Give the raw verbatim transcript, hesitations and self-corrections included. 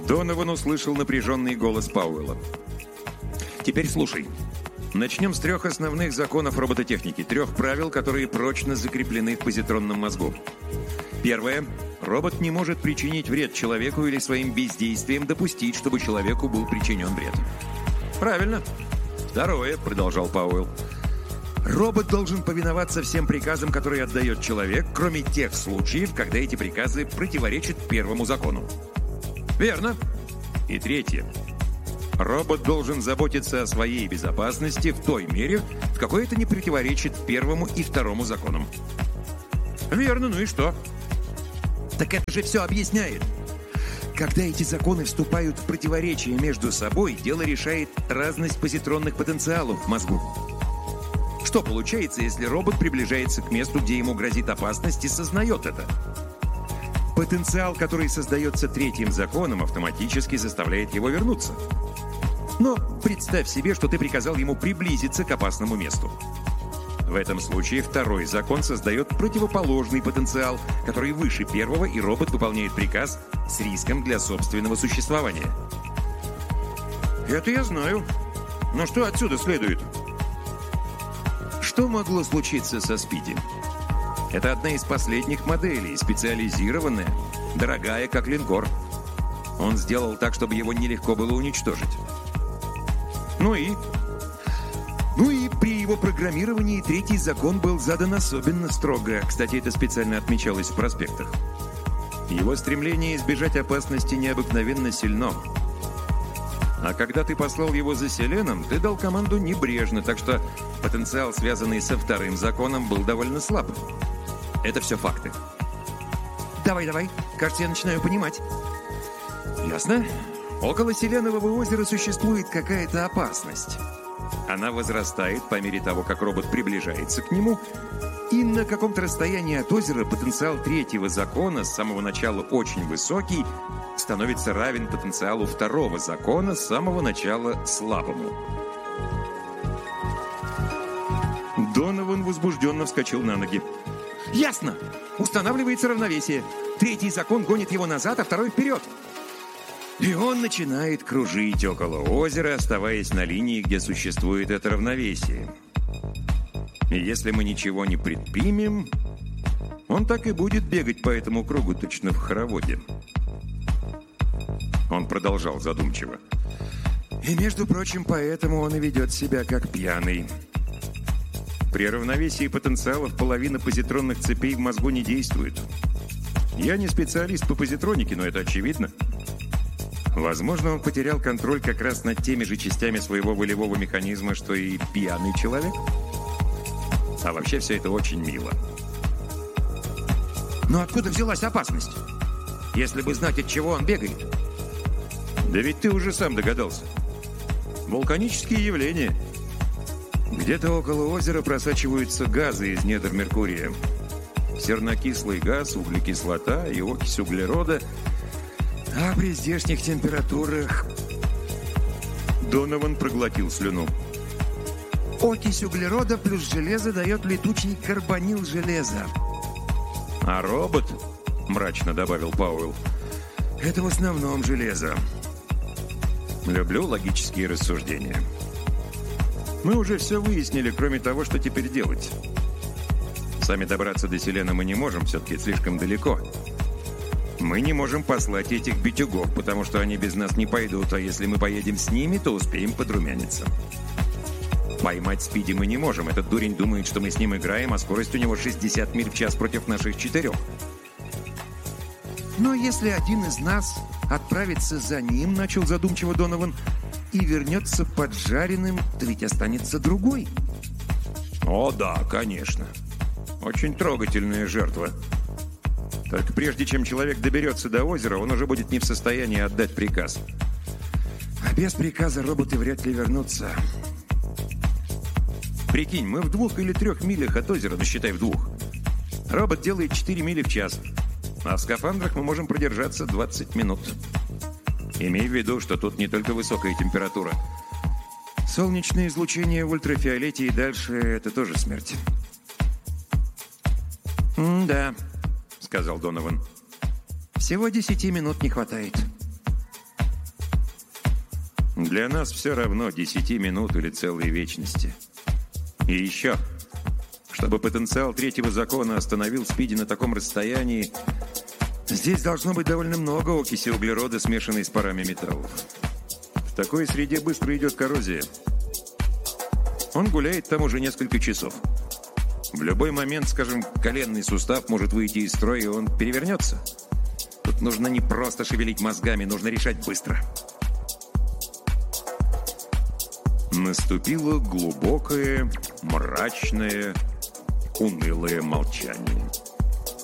Донован услышал напряженный голос Пауэлла. «Теперь слушай. Начнем с трех основных законов робототехники, трех правил, которые прочно закреплены в позитронном мозгу. Первое. Робот не может причинить вред человеку или своим бездействием допустить, чтобы человеку был причинен вред». «Правильно». «Второе», — продолжал Пауэлл. «Робот должен повиноваться всем приказам, которые отдает человек, кроме тех случаев, когда эти приказы противоречат первому закону». «Верно». «И третье. Робот должен заботиться о своей безопасности в той мере, в какой это не противоречит первому и второму законам». «Верно, ну и что?» «Так это же все объясняет. Когда эти законы вступают в противоречие между собой, дело решает разность позитронных потенциалов в мозгу. Что получается, если робот приближается к месту, где ему грозит опасность, и сознает это? Потенциал, который создается третьим законом, автоматически заставляет его вернуться. Но представь себе, что ты приказал ему приблизиться к опасному месту. В этом случае второй закон создает противоположный потенциал, который выше первого, и робот выполняет приказ с риском для собственного существования». «Это я знаю. Но что отсюда следует?» Что могло случиться со Спиди? Это одна из последних моделей, специализированная, дорогая, как линкор. Он сделал так, чтобы его нелегко было уничтожить. Ну и... Ну и при его программировании третий закон был задан особенно строго. Кстати, это специально отмечалось в проспектах. Его стремление избежать опасности необыкновенно сильно. А когда ты послал его за Селеном, ты дал команду небрежно, так что потенциал, связанный со вторым законом, был довольно слаб. Это все факты. Давай-давай, кажется, я начинаю понимать. Ясно? Около Селенового озера существует какая-то опасность. Она возрастает по мере того, как робот приближается к нему, и на каком-то расстоянии от озера потенциал третьего закона, с самого начала очень высокий, становится равен потенциалу второго закона, с самого начала слабому. Донован возбужденно вскочил на ноги. «Ясно! Устанавливается равновесие. Третий закон гонит его назад, а второй вперед. И он начинает кружить около озера, оставаясь на линии, где существует это равновесие. И если мы ничего не предпримем, он так и будет бегать по этому кругу, точно в хороводе». Он продолжал задумчиво. «И, между прочим, поэтому он и ведет себя как пьяный. При равновесии потенциалов половина позитронных цепей в мозгу не действует. Я не специалист по позитронике, но это очевидно. Возможно, он потерял контроль как раз над теми же частями своего волевого механизма, что и пьяный человек. А вообще все это очень мило». «Но откуда взялась опасность? Если бы знать, от чего он бегает?» «Да ведь ты уже сам догадался. Вулканические явления. Где-то около озера просачиваются газы из недр Меркурия. Сернокислый газ, углекислота и окись углерода. А при здешних температурах...» Донован проглотил слюну. «Окись углерода плюс железо дает летучий карбонил железа». «А робот?» — мрачно добавил Пауэлл. «Это в основном железо». Люблю логические рассуждения. Мы уже все выяснили, кроме того, что теперь делать. Сами добраться до Селена мы не можем, все-таки слишком далеко. Мы не можем послать этих битюгов, потому что они без нас не пойдут, а если мы поедем с ними, то успеем подрумяниться. Поймать Спиди мы не можем. Этот дурень думает, что мы с ним играем, а скорость у него шестьдесят миль в час против наших четырех. «Но если один из нас отправится за ним, — начал задумчиво Донован, — и вернется поджаренным, то ведь останется другой». «О да, конечно. Очень трогательная жертва. Только прежде чем человек доберется до озера, он уже будет не в состоянии отдать приказ. А без приказа роботы вряд ли вернутся. Прикинь, мы в двух или трех милях от озера, ну считай в двух. Робот делает четыре мили в час. А в скафандрах мы можем продержаться двадцать минут. Имей в виду, что тут не только высокая температура. Солнечное излучение в ультрафиолете и дальше – это тоже смерть». «М-да», – сказал Донован. «Всего десяти минут не хватает». Для нас все равно десяти минут или целой вечности. И еще, чтобы потенциал третьего закона остановил Спиди на таком расстоянии, здесь должно быть довольно много окиси углерода, смешанной с парами металлов. В такой среде быстро идет коррозия. Он гуляет там уже несколько часов. В любой момент, скажем, коленный сустав может выйти из строя, и он перевернется. Тут нужно не просто шевелить мозгами, нужно решать быстро. Наступило глубокое, мрачное, унылое молчание.